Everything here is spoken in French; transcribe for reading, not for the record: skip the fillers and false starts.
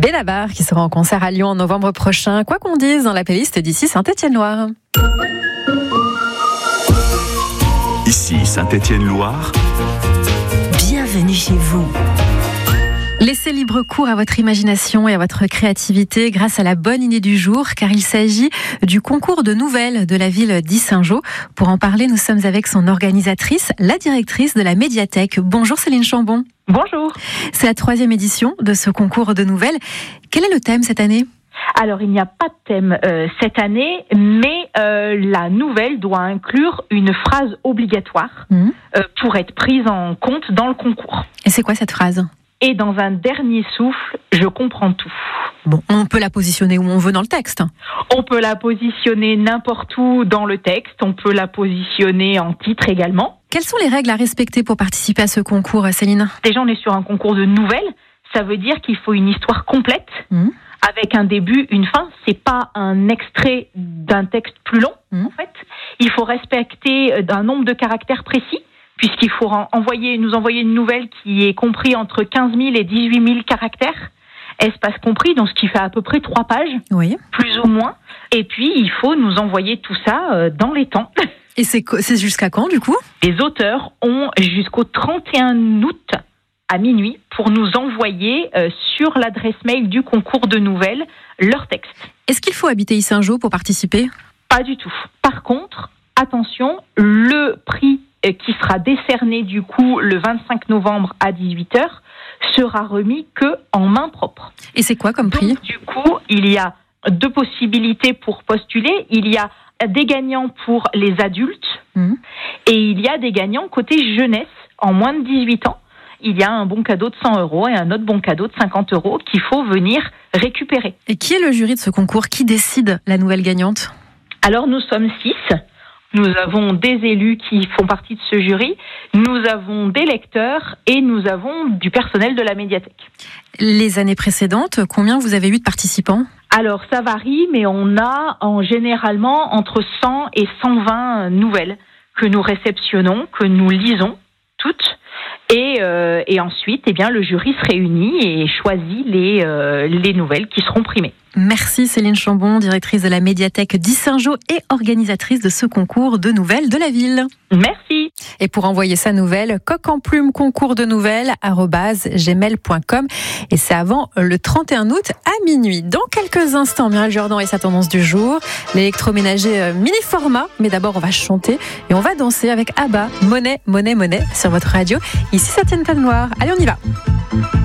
Benabar qui sera en concert à Lyon en novembre prochain. Quoi qu'on dise dans la playlist d'ici Saint-Étienne-Loire. Ici Saint-Étienne-Loire. Bienvenue chez vous. Laissez libre cours à votre imagination et à votre créativité grâce à la bonne idée du jour, car il s'agit du concours de nouvelles de la ville d'Yssingeaux. Pour en parler, nous sommes avec son organisatrice, la directrice de la médiathèque. Bonjour Céline Chambon. Bonjour. C'est la 3e édition de ce concours de nouvelles. Quel est le thème cette année ? Alors, il n'y a pas de thème cette année, mais la nouvelle doit inclure une phrase obligatoire pour être prise en compte dans le concours. Et c'est quoi cette phrase ? Et dans un dernier souffle, je comprends tout. Bon, on peut la positionner où on veut dans le texte. On peut la positionner n'importe où dans le texte, on peut la positionner en titre également. Quelles sont les règles à respecter pour participer à ce concours, Céline ? Déjà, on est sur un concours de nouvelles, ça veut dire qu'il faut une histoire complète. Avec un début, une fin, c'est pas un extrait d'un texte plus long, en fait. Il faut respecter un nombre de caractères précis, puisqu'il faut nous envoyer une nouvelle qui est compris entre 15 000 et 18 000 caractères, espace compris, donc ce qui fait à peu près 3 pages, plus ou moins. Et puis, il faut nous envoyer tout ça dans les temps. Et c'est jusqu'à quand, du coup ? Les auteurs ont jusqu'au 31 août à minuit pour nous envoyer sur l'adresse mail du concours de nouvelles leur texte. Est-ce qu'il faut habiter Yssingeaux pour participer ? Pas du tout. Par contre, attention, le prix qui sera décerné du coup le 25 novembre à 18h sera remis que en main propre. Et c'est quoi comme prix ? Donc, du coup, il y a 2 possibilités pour postuler. Il y a des gagnants pour les adultes et il y a des gagnants côté jeunesse en moins de 18 ans. Il y a un bon cadeau de 100 € et un autre bon cadeau de 50 € qu'il faut venir récupérer. Et qui est le jury de ce concours ? Qui décide la nouvelle gagnante ? Alors, nous sommes 6. Nous avons des élus qui font partie de ce jury. Nous avons des lecteurs et nous avons du personnel de la médiathèque. Les années précédentes, combien vous avez eu de participants ? Alors, ça varie, mais on a généralement entre 100 et 120 nouvelles que nous réceptionnons, que nous lisons toutes. Et ensuite, le jury se réunit et choisit les nouvelles qui seront primées. Merci Céline Chambon, directrice de la médiathèque d'Yssingeaux et organisatrice de ce concours de nouvelles de la ville. Merci. Et pour envoyer sa nouvelle, coq en plume concours de nouvelles @gmail.com. Et c'est avant le 31 août à minuit. Dans quelques instants, Mireille Jordan et sa tendance du jour, l'électroménager mini format. Mais d'abord, on va chanter et on va danser avec ABBA, Monnaie, Monnaie, Monnaie sur votre radio. Ici, Saint-Étienne-Loire. Allez, on y va.